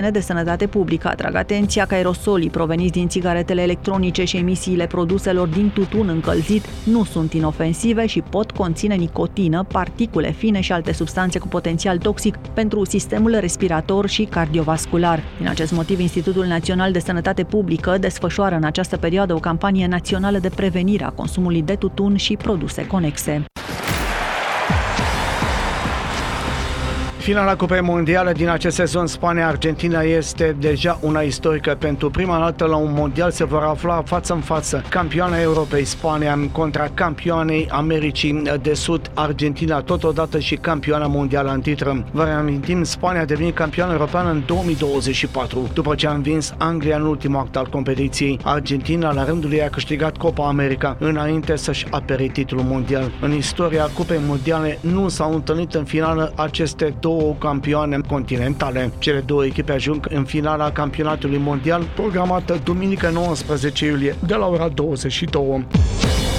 de Sănătate Publică atrag atenția că aerosolii proveniți din țigaretele electronice și emisiile produselor din tutun încălzit nu sunt inofensive și pot conține nicotină, particule fine și alte substanțe cu potențial toxic pentru sistemul respirator și cardiovascular. Din acest motiv, Institutul Național de Sănătate Publică desfășoară în această perioadă o campanie națională de prevenire a consumului de tutun și produse conexe. Finala Cupei Mondiale din acest sezon Spania-Argentina este deja una istorică. Pentru prima dată la un mondial se vor afla față în față campioana Europei Spania contra campioanei Americii de Sud Argentina, totodată și campioana mondială în titră. Vă reamintim, Spania a devenit campioană europeană în 2024, după ce a învins Anglia în ultimul act al competiției. Argentina la rândul ei a câștigat Copa America înainte să-și apere titlul mondial. În istoria Cupei Mondiale nu s-au întâlnit în finală aceste două campioane continentale. Cele două echipe ajung în finala campionatului mondial, programată duminică 19 iulie de la ora 22.